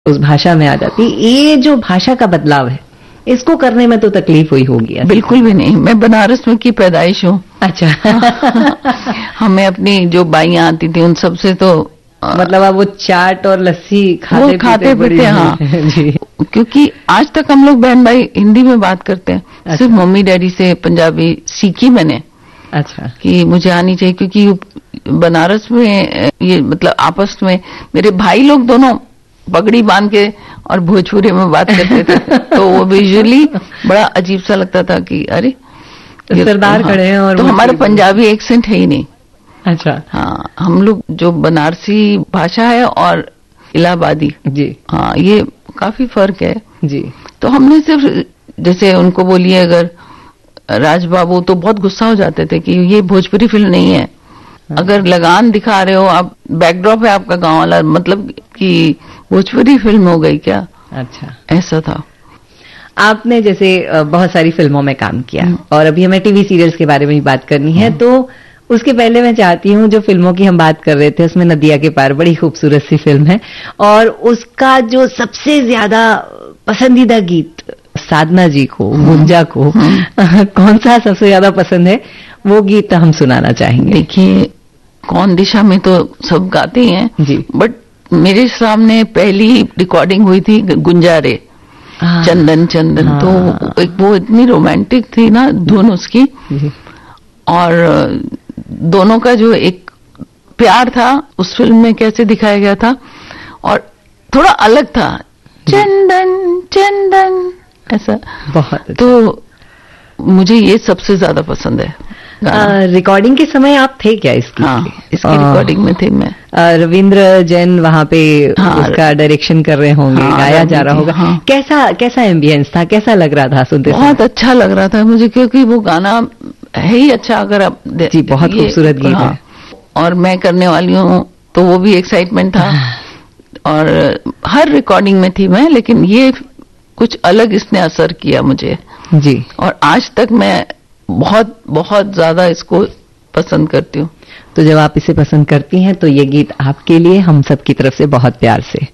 उस भाषा में आ जाती। ये जो भाषा का बदलाव है, इसको करने में तो तकलीफ हुई होगी। बिल्कुल भी नहीं, मैं बनारस में की पैदाइश हूँ। अच्छा। हमें अपनी जो बाइयां आती थी उन सबसे तो मतलब आप वो चाट और लस्सी खाते पीते। हाँ जी। क्योंकि आज तक हम लोग बहन भाई हिंदी में बात करते हैं। अच्छा। सिर्फ मम्मी डैडी से पंजाबी सीखी मैंने। अच्छा। कि मुझे आनी चाहिए, क्योंकि बनारस में ये मतलब आपस में मेरे भाई लोग दोनों पगड़ी बांध के और भोजपुरी में बात करते थे। तो वो विजुअली बड़ा अजीब सा लगता था कि अरे सरदार खड़े हैं और तो हमारा पंजाबी एक्सेंट है ही नहीं। अच्छा। हाँ, हम लोग जो बनारसी भाषा है और इलाहाबादी जी, हाँ, ये काफी फर्क है जी। तो हमने सिर्फ जैसे उनको बोलिए अगर राज बाबू तो बहुत गुस्सा हो जाते थे कि ये भोजपुरी फिल्म नहीं है। हाँ। अगर लगान दिखा रहे हो आप, बैकड्रॉप है आपका गांव वाला, मतलब कि भोजपुरी फिल्म हो गई क्या? अच्छा, ऐसा था। आपने जैसे बहुत सारी फिल्मों में काम किया और अभी हमें टीवी सीरियल्स के बारे में भी बात करनी है, तो उसके पहले मैं चाहती हूँ, जो फिल्मों की हम बात कर रहे थे उसमें नदिया के पार बड़ी खूबसूरत सी फिल्म है, और उसका जो सबसे ज्यादा पसंदीदा गीत साधना जी को, गुंजा को, कौन सा सबसे ज्यादा पसंद है? वो गीत हम सुनाना चाहेंगे। देखिए, कौन दिशा में तो सब गाते हैं जी, बट मेरे सामने पहली रिकॉर्डिंग हुई थी गुंजारे, चंदन चंदन। तो एक वो इतनी रोमांटिक थी ना धुन उसकी, और दोनों का जो एक प्यार था उस फिल्म में कैसे दिखाया गया था, और थोड़ा अलग था, चंदन चंदन ऐसा। बहुत तो मुझे ये सबसे ज्यादा पसंद है। रिकॉर्डिंग के समय आप थे क्या इसकी? हाँ, इसकी रिकॉर्डिंग में थे मैं। रविंद्र जैन वहां पे उसका डायरेक्शन कर रहे होंगे, गाया जा रहा होगा। कैसा एम्बियंस था, कैसा लग रहा था सुनते? बहुत अच्छा लग रहा था मुझे, क्योंकि वो गाना है ही अच्छा। अगर आप जी, बहुत खूबसूरत गीत है, और मैं करने वाली हूँ तो वो भी एक्साइटमेंट था। और हर रिकॉर्डिंग में थी मैं, लेकिन ये कुछ अलग इसने असर किया मुझे जी, और आज तक मैं बहुत बहुत ज्यादा इसको पसंद करती हूँ। तो जब आप इसे पसंद करती हैं तो ये गीत आपके लिए हम सब की तरफ से बहुत प्यार से